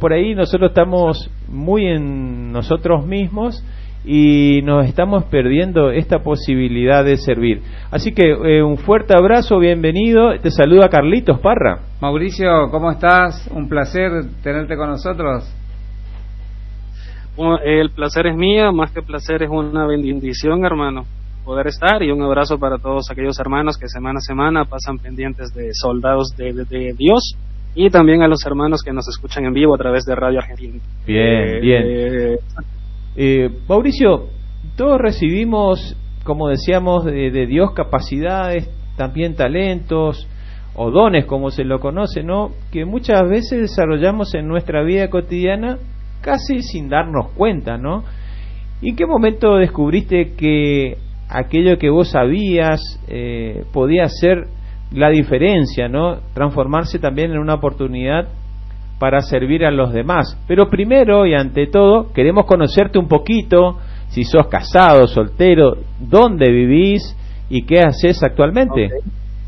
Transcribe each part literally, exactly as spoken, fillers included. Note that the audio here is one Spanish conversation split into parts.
por ahí nosotros estamos muy en nosotros mismos y nos estamos perdiendo esta posibilidad de servir. Así que eh, un fuerte abrazo, bienvenido. Te saluda Carlitos Parra. Mauricio, ¿cómo estás? Un placer tenerte con nosotros. Bueno, el placer es mío, más que placer es una bendición, hermano, poder estar, y un abrazo para todos aquellos hermanos que semana a semana pasan pendientes de Soldados de, de, de Dios, y también a los hermanos que nos escuchan en vivo a través de Radio Argentina. Bien, eh, bien. Eh, Eh, Mauricio, todos recibimos, como decíamos, de, de Dios capacidades, también talentos o dones, como se lo conoce, ¿no? Que muchas veces desarrollamos en nuestra vida cotidiana casi sin darnos cuenta, ¿no? ¿Y en qué momento descubriste que aquello que vos sabías eh, podía hacer la diferencia, ¿no? Transformarse también en una oportunidad para servir a los demás? Pero primero y ante todo queremos conocerte un poquito, si sos casado, soltero, dónde vivís y qué haces actualmente. Okay.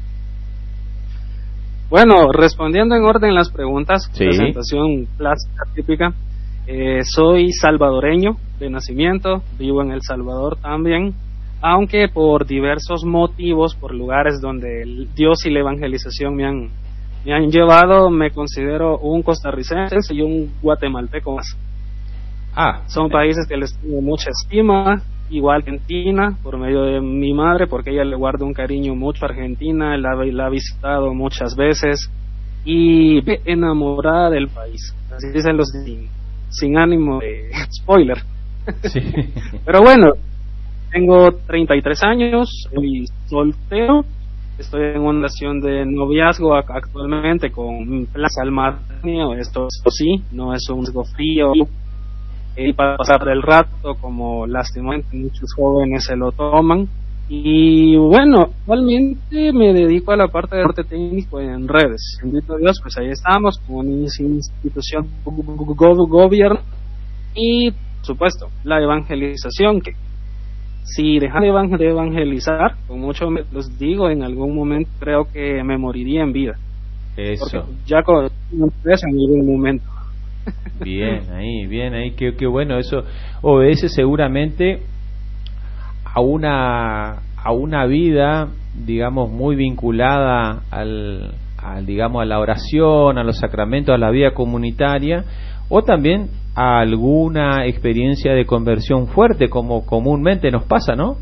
Bueno, respondiendo en orden las preguntas, sí. Presentación clásica típica, eh, soy salvadoreño de nacimiento, vivo en El Salvador también, aunque por diversos motivos, por lugares donde el Dios y la evangelización me han me han llevado, me considero un costarricense y un guatemalteco más. Ah, son países que les tengo mucha estima, igual Argentina, por medio de mi madre, porque ella le guarda un cariño mucho a Argentina, la, la ha visitado muchas veces, y enamorada del país, así dicen los sin, sin ánimo de spoiler. Sí. Pero bueno, tengo treinta y tres años, soy soltero. Estoy en una relación de noviazgo actualmente con Plaza al Matrimonio. Esto, esto sí, no es un riesgo frío y para pasar el rato, como lastimosamente muchos jóvenes se lo toman. Y bueno, actualmente me dedico a la parte de deporte técnico en redes. Bendito Dios, pues ahí estamos, con una institución gobierno y, por supuesto, la evangelización, que si dejan de evangelizar, con mucho me los digo, en algún momento creo que me moriría en vida. Eso. Porque ya con eso en algún momento. Bien, ahí, bien, ahí, qué, qué bueno. Eso obedece seguramente a una a una vida, digamos, muy vinculada al, al digamos a la oración, a los sacramentos, a la vida comunitaria, o también a alguna experiencia de conversión fuerte, como comúnmente nos pasa, ¿no?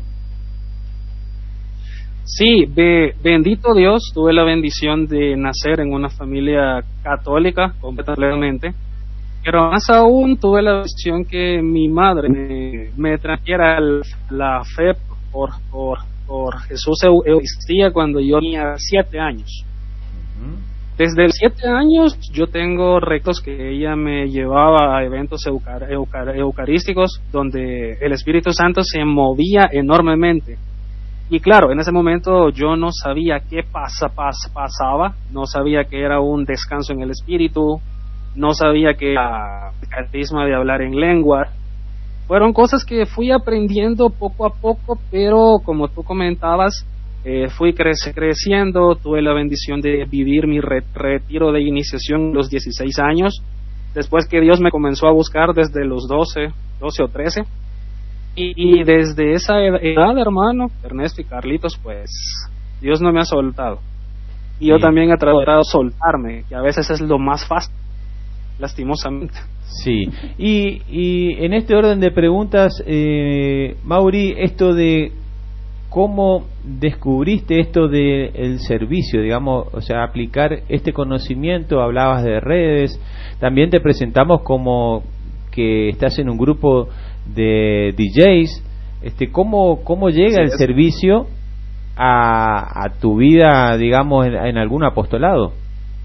Sí, be, bendito Dios, tuve la bendición de nacer en una familia católica completamente, pero más aún tuve la bendición que mi madre me, me trajera la fe por, por, por Jesús Eucaristía cuando yo tenía siete años. Desde los siete años yo tengo retos que ella me llevaba a eventos eucar, eucar, eucarísticos donde el Espíritu Santo se movía enormemente. Y claro, en ese momento yo no sabía qué pasa, pasa, pasaba, no sabía que era un descanso en el Espíritu, no sabía que era el carisma de hablar en lengua. Fueron cosas que fui aprendiendo poco a poco, pero como tú comentabas, Eh, fui crece, creciendo, tuve la bendición de vivir mi re, retiro de iniciación a los dieciséis años, después que Dios me comenzó a buscar desde los doce, doce o trece, y, y desde esa edad, hermano, Ernesto y Carlitos, pues Dios no me ha soltado, y yo sí. También he tratado de soltarme, que a veces es lo más fácil, lastimosamente. Sí, y, y en este orden de preguntas, eh, Mauri, esto de ¿cómo descubriste esto del servicio, digamos, o sea, aplicar este conocimiento? Hablabas de redes, también te presentamos como que estás en un grupo de D Js, este, ¿cómo, cómo llega sí, el es. servicio a, a tu vida, digamos, en, en algún apostolado?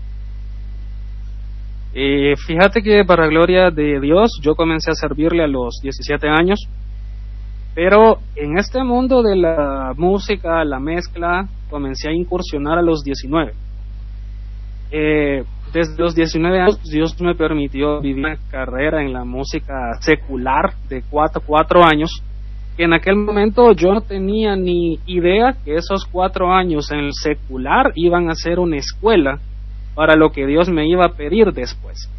Eh, fíjate que para gloria de Dios, yo comencé a servirle a los diecisiete años. Pero en este mundo de la música, la mezcla, comencé a incursionar a los diecinueve. Eh, desde los diecinueve años, Dios me permitió vivir una carrera en la música secular de cuatro, cuatro años, que en aquel momento yo no tenía ni idea que esos cuatro años en el secular iban a ser una escuela para lo que Dios me iba a pedir después.